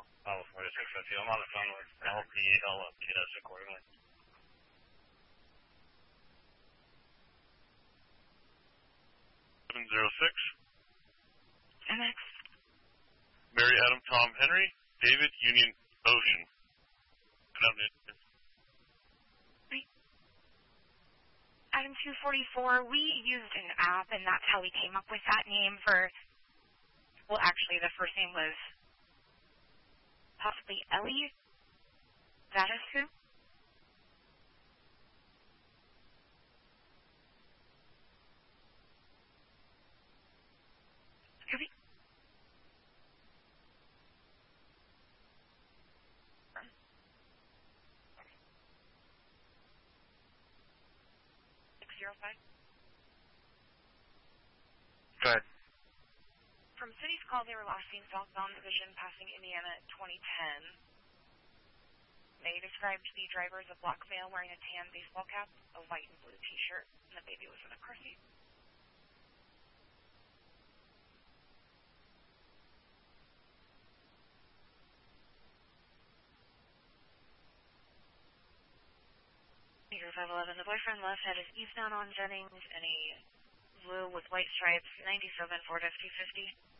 Oh, 4650. I'm on the phone with LP. I'll update us accordingly. 706. MX. Mary Adam Tom Henry. David Union Ocean. Item 244, we used an app, and that's how we came up with that name for, well, actually, the first name was possibly Ellie. That is who? Scooby? Go ahead. From City's call, they were last seen southbound division passing Indiana at 2010. They described the driver as a black male wearing a tan baseball cap, a white and blue t-shirt, and the baby was in a car seat. Meter 511, the boyfriend left headed eastbound on Jennings in a blue with white stripes, 97 Ford F-250.